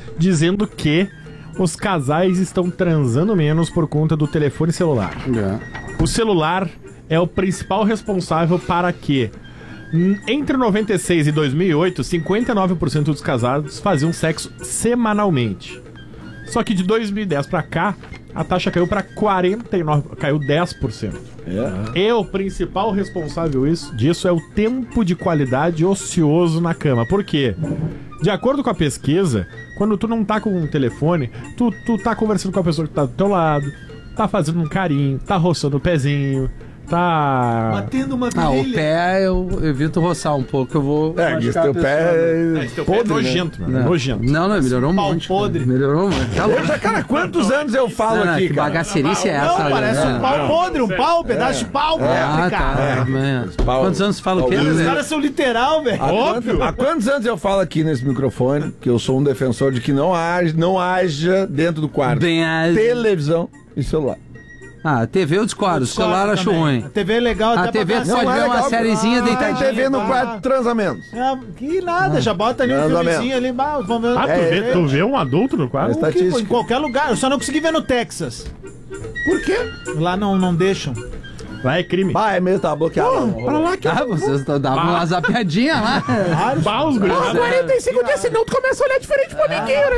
dizendo que os casais estão transando menos por conta do telefone celular. O celular é o principal responsável para que, entre 96 e 2008, 59% dos casados faziam sexo semanalmente. Só que de 2010 para cá, a taxa caiu para 49%, caiu 10%. E o principal responsável disso é o tempo de qualidade ocioso na cama. Por quê? De acordo com a pesquisa, quando tu não tá com um telefone, tu tá conversando com a pessoa que tá do teu lado, tá fazendo um carinho, tá roçando o pezinho, tá... batendo uma virilha. O pé eu evito roçar um pouco, eu vou... Esse teu pé é nojento, mano. Nojento. Não, melhorou muito. Pau podre. Melhorou muito. Cara, quantos anos eu falo aqui, que cara? bagacerice é essa? Não, parece um pau podre, um pau, um pedaço de pau podre, cara. Quantos anos você fala o quê? Os caras são literal, velho. Óbvio. Há quantos anos eu falo aqui nesse microfone que eu sou um defensor de que não haja dentro do quarto televisão e celular? TV eu discordo, o celular acho ruim. A TV é legal. A TV tu pode ver uma sériezinha Tem deitadinha. TV no quarto, transa menos. Que nada, já bota ali um filmezinho ali. Vamos ver. Tu vê um adulto no quarto? Em qualquer lugar, eu só não consegui ver no Texas. Por quê? Lá não deixam. Lá é crime. É mesmo, tá bloqueado. Pra lá que vocês davam uma zapiadinha lá. os gurizados. 45 dias, senão tu começa a olhar diferente pro amiguinho,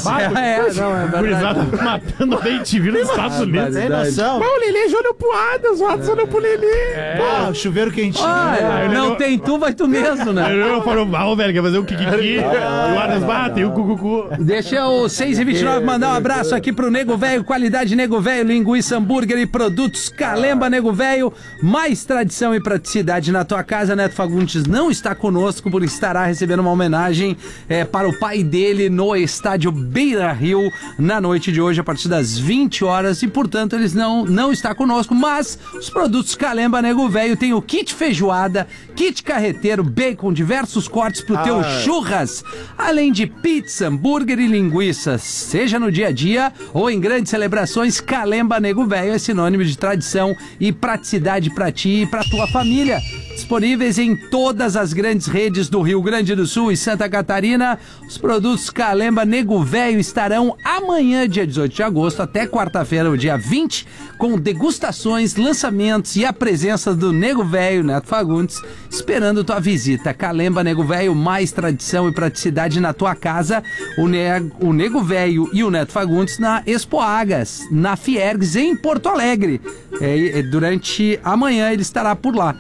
né? Gurizada matando bem te vir nos Estados Unidos. Sem noção. O Lelê já olhou pro Adams, o Adams olhou pro Lelê. Chuveiro quentinho. Não tem tu, vai tu mesmo, né? Eu falo mal, velho, quer fazer o kikiki. O Adams bate, o cucucu. Deixa o 6h29 mandar um abraço aqui pro Nego Velho, qualidade Nego Velho, linguiça, hambúrguer e produtos Calemba Nego Velho. Mais tradição e praticidade na tua casa. Neto Fagundes não está conosco por estará recebendo uma homenagem para o pai dele no estádio Beira Rio na noite de hoje a partir das 20 horas e portanto eles não está conosco, mas os produtos Calemba Nego Velho tem o kit feijoada, kit carreteiro, bacon, diversos cortes pro teu churras, além de pizza, hambúrguer e linguiça, seja no dia a dia ou em grandes celebrações. Calemba Nego Velho é sinônimo de tradição e praticidade pra ti e pra tua família. Disponíveis em todas as grandes redes do Rio Grande do Sul e Santa Catarina. Os produtos Calemba Nego Velho estarão amanhã, dia 18 de agosto, até quarta-feira, o dia 20, com degustações, lançamentos e a presença do Nego Velho, Neto Fagundes, esperando tua visita. Calemba Nego Velho, mais tradição e praticidade na tua casa. O Nego Velho e o Neto Fagundes na Expo Agas, na Fiergs, em Porto Alegre. Durante amanhã ele estará por lá.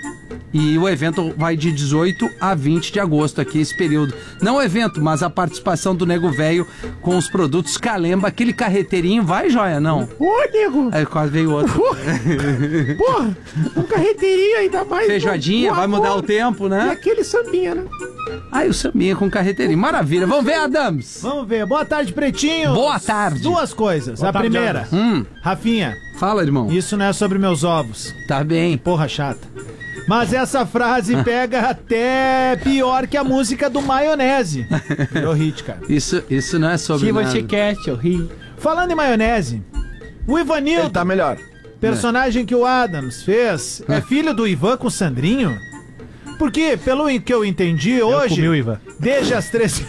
E o evento vai de 18 a 20 de agosto aqui, esse período. Não o evento, mas a participação do Nego Velho com os produtos Calemba, aquele carreteirinho, vai, joia, não? Ô, nego! Aí quase veio outro. Porra, um carreteirinho ainda mais. Feijoadinha, vai mudar o tempo, né? E aquele sambinha, né? O sambinha com carreteirinho. Maravilha. Vamos ver, Adams? Vamos ver. Boa tarde, Pretinho. Boa tarde. Duas coisas. Boa tarde, primeira, Rafinha. Fala, irmão. Isso não é sobre meus ovos. Tá bem. Porra chata. Mas essa frase pega até pior que a música do Maionese. Virou hit, cara. Isso não é sobre nada. você quer, eu ri. Falando em maionese, o Ivanildo, Ele tá melhor. personagem que o Adams fez, é filho do Ivan com o Sandrinho? Porque, pelo que eu entendi hoje, comi o Ivan. desde as 13...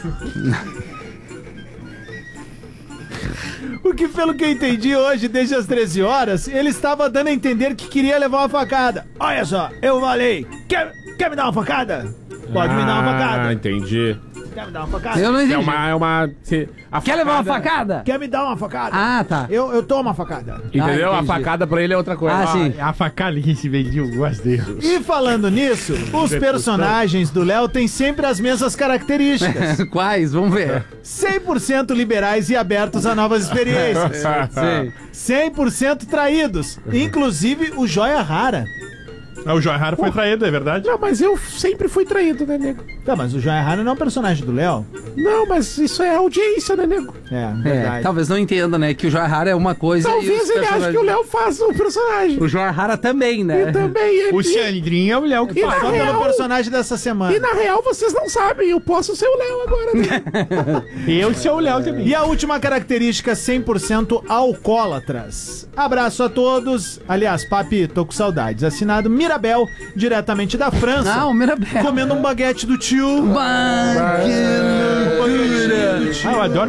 Porque, pelo que eu entendi hoje, desde as 13 horas, ele estava dando a entender que queria levar uma facada. Olha só, eu falei, quer me dar uma facada? Pode me dar uma facada. Entendi. Quer me dar uma facada? Eu não entendi. Quer levar uma facada? Quer me dar uma facada? Ah, tá. Eu tomo uma facada. Entendeu? entendi. A facada pra ele é outra coisa. Ah, sim. A facalice, velho, gosto dele. E falando nisso, os personagens do Léo têm sempre as mesmas características. Quais? Vamos ver. 100% liberais e abertos a novas experiências. Sei. 100% traídos. Inclusive o Joia Rara. O Joia Rara foi traído, é verdade? Não, mas eu sempre fui traído, né, nego? Tá, mas o Joia Rara não é um personagem do Léo. Não, mas isso é audiência, né, nego? Verdade. Talvez não entenda, né? Que o Joia Rara é uma coisa e Talvez os ele ache personagens... que o Léo faz o personagem. O Joia Rara também, né? E também. O Xandrinho é o Léo que E faz. na Só pelo real- personagem dessa semana. E na real, vocês não sabem, eu posso ser o Léo agora, né? Eu sou o Léo também. E a última característica, 100% alcoólatras. Abraço a todos. Aliás, papi, tô com saudades. Assinado Mirabel, diretamente da França. Ah, o Mirabel. Comendo um baguete do tio. Que loucura. Eu adoro